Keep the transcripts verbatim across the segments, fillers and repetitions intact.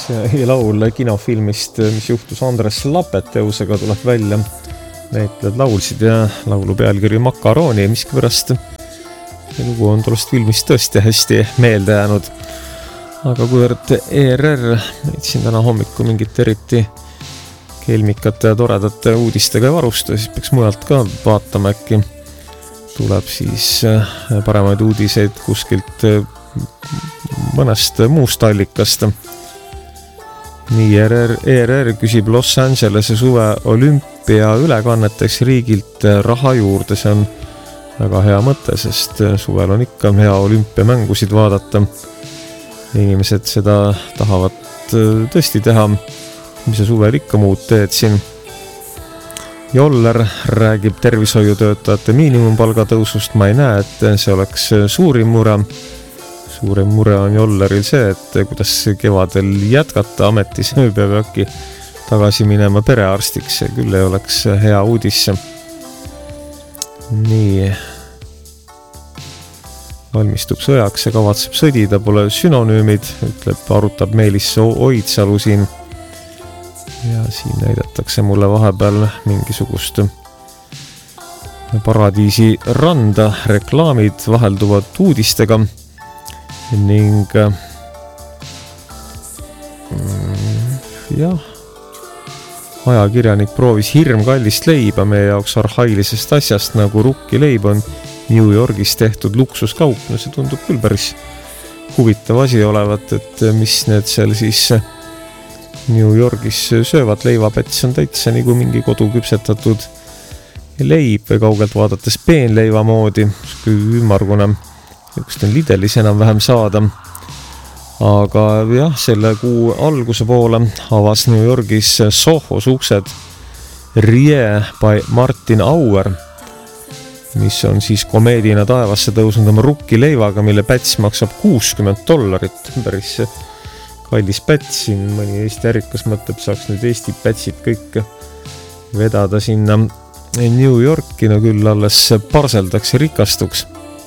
see laul kinofilmist, mis juhtus Andres Lapeteusega, tuleb välja. Näitlejad laulsid ja laulu pealkiri Makaroni, miskipärast lugu on tollest filmist tõesti hästi meelde jäänud. Aga kuivõrd E R R siin täna hommiku mingit eriti kelmikate ja toredate uudistega varusta, siis peaks mujalt ka vaatama, äkki tuleb siis paremaid uudiseid kuskilt mõnest muust allikast. Nii E R R, E R R küsib Los Angelese suve olümpia ülekanneteks riigilt raha juurde. See on väga hea mõte, sest suvel on ikka hea olümpiamängusid vaadata. Inimesed seda tahavad tõesti teha, mis see suvel ikka muud teed siin. Joller räägib tervishoiutöötajate miinimumpalga tõusust. Ma ei näe, et see oleks suurim mure. Suurem mure on Jolleril see, et kuidas kevadel jätkata ametis, peab äkki tagasi minema perearstiks. See küll ei oleks hea uudis. Nii. Valmistub sõjaks ja kavatseb sõdida, pole sünonüümid, ütleb, arutab Meelis Oidsalu siin. Ja siin näidatakse mulle vahepeal mingisugust Paradiisi randa, reklaamid vahelduvad uudistega ning mm, jah, ajakirjanik proovis hirmkallist leiba meie jaoks arhailisest asjast, nagu rukkileib on New Yorgis tehtud luksuskaup. No see tundub küll päris huvitav asi olevat, et mis need seal siis New Yorgis söövad. Leivapets on täitsa nagu mingi kodu küpsetatud leib või kaugelt vaadates peenleiva moodi, ümmargune, üks on Lidelis enam vähem saada. Aga jah, selle kuu alguse poole avas New Yorgis Sohos uksed Rie by Martin Auer, mis on siis komeedina taevasse tõusnud oma rukkileivaga, mille päts maksab kuuskümmend dollarit. Päris kallis päts, siin mõni Eesti ärikas mõtleb, saaks nüüd Eesti pätsid kõik vedada sinna New Yorki, no küll alles parseldaks ja rikastuks.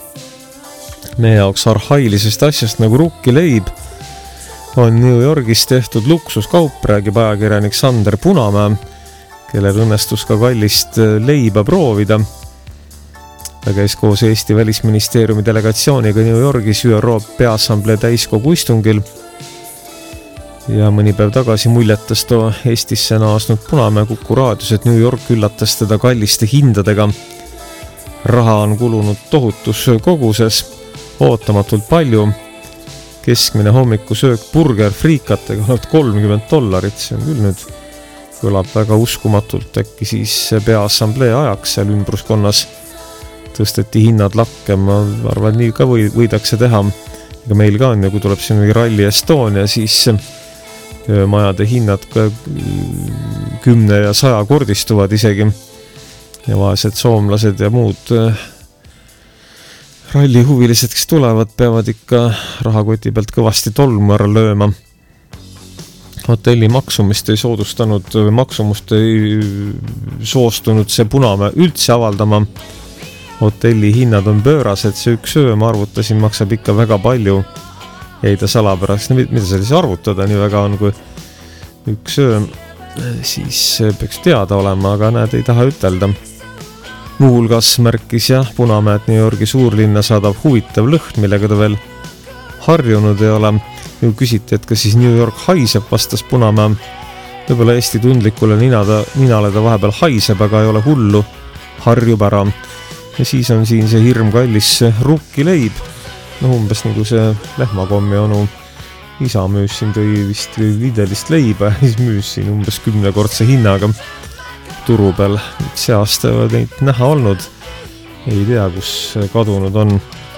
Meie jaoks arhailisest asjast nagu rukkileib on New Yorgis tehtud luksuskaup, räägib ajakirjanik Sander Punamäe, kellel õnnestus ka kallist leiba proovida. Ta käis koos Eesti Välisministeeriumi delegatsiooniga New Yorgis Ü R O Peaassamblee täiskogu istungil ja mõni päev tagasi muljetas too Eestisse naasnud Punamäe Kuku raadios, et New York üllatas teda kalliste hindadega. Raha on kulunud tohutus koguses, ootamatult palju. Keskmine hommikusöök burger friikatega on kolmkümmend dollarit, see on küll nüüd kõlab väga uskumatult. Äkki siis Peaassamblee ajaks seal ümbruskonnas tõsteti hinnad lakke, ma arvan, nii ka või, võidakse teha. Ega meil ka on ja kui tuleb siin Rally Estonia, siis majade hinnad kümne ja saja kordistuvad isegi. Ja vaesed soomlased ja muud rallihuvilised, kes tulevad, peavad ikka rahakoti pealt kõvasti tolmu ära lööma. Hotelli maksumist ei soodustanud, maksumust ei soostunud see Punamäe üldse avaldama. Hotelli hinnad on pöörased, see üks öö, ma arvutasin, maksab ikka väga palju. Ei ta salapärast, mida see siis arvutada nii väga on, kui üks öö, siis peaks teada olema, aga näed, ei taha ütelda. Muuhulgas märkis jah, Punamäe, et New Yorgi suurlinna saadab huvitav lõhn, millega ta veel harjunud ei ole. Ju küsiti, et kas siis New York haiseb, vastas Punamäe. Võib-olla Eesti tundlikule ninada, ninale ta vahepeal haiseb, aga ei ole hullu, harjub ära. Ja siis on siin see hirmkallis rukkileib. No umbes nagu see lehmakommi onu isa müüs siin tõi vist Lidelist leiba ja siis müüs siin umbes kümnekordse hinnaga turu peal. See aasta ei ole neid näha olnud. Ei tea, kus kadunud on.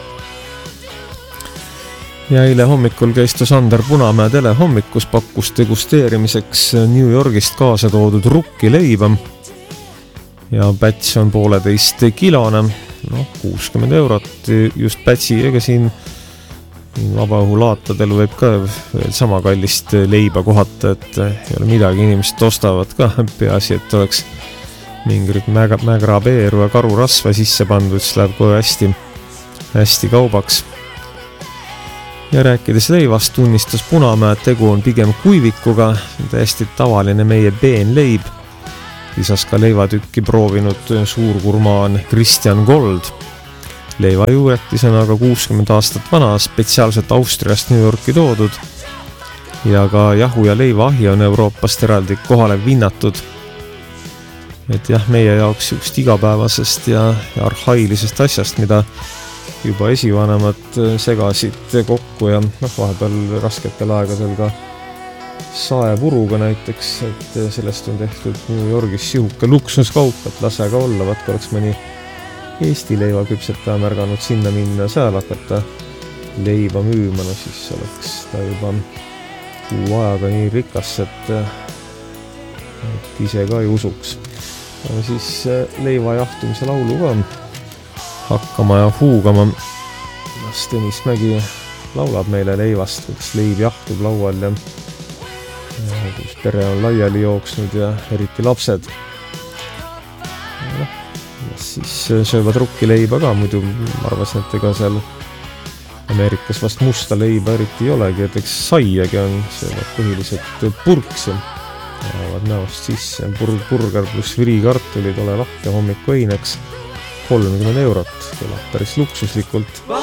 Ja eile hommikul käis Sander Punamäe telehommikus, pakkus degusteerimiseks New Yorgist kaasa toodud rukkileiba. Ja päts on pooleteist kilone, no kuuskümmend eurot just pätsi, ega siin vabaõhulaatadel võib ka veel sama kallist leiba kohata, et ei ole midagi, inimesed ostavad ka peaasi, et oleks mingit mägrabeeru ja karurasva sisse pandud, siis läheb kohe hästi, hästi kaubaks. Ja rääkides leivast tunnistas Punamäe, et tegu on pigem kuivikuga, täiesti tavaline meie peenleib. Lisas ka leivatükki proovinud suurgurmaan Christian Gold. Leiva juuretis on aga kuuskümmend aastat vana, spetsiaalselt Austriast New Yorki toodud ja ka jahu ja leivaahi on Euroopast eraldi kohale vinnatud. Et jah, meie jaoks just igapäevasest ja, ja arhailisest asjast, mida juba esivanemad segasid kokku ja noh, vahepeal rasketel aegadel ka saepuruga näiteks, et sellest on tehtud New Yorgis sihuke luksuskaup, et lase ka olla, vaat kui oleks mõni Eesti leivaküpsetaja märganud sinna minna, seal hakata leiva müüma, no siis oleks ta juba kuu ajaga nii rikas, et, et ise ka ei usuks. Ja siis leiva jahtumise laulu ka hakkama ja huugama. Tõnis Mägi laulab meile leivast, kus leib jahtub laual ja, ja kus pere on laiali jooksnud ja eriti lapsed. Ja noh, siis söövad rukki leiba ka, muidu arvasin, et ega seal Ameerikas vast musta leiba eriti ei olegi, et eks saiagi on söövad põhiliselt purksi. Jäävad näost sisse Bur burger pluss friikartulid, ole lahke hommiku eineks kolmkümmend eurot, tuleb päris luksuslikult.